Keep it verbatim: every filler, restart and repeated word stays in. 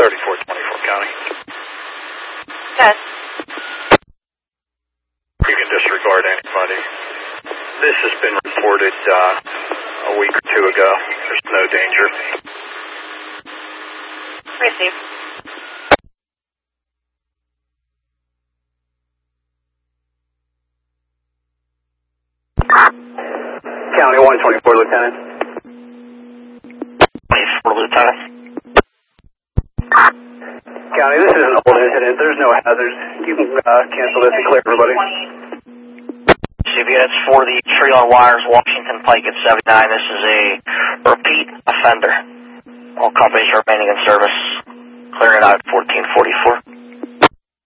thirty-four twenty-four County. Yes. You can disregard anybody. This has been reported uh, a week or two ago. There's no danger. Receive. County one twenty-four, Lieutenant. twenty-four, Lieutenant. County, this is an old incident. There's no hazards. You can uh, cancel this and clear everybody. C B S for the Tree on Wires, Washington Pike at seventy-nine. This is a repeat offender. All companies are remaining in service. Clearing out at fourteen forty-four.